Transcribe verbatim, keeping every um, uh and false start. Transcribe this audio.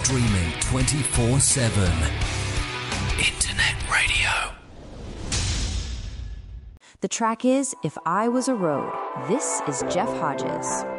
Streaming twenty-four seven. Internet radio. The track is If I Was a Road. This is Jeff Hodges.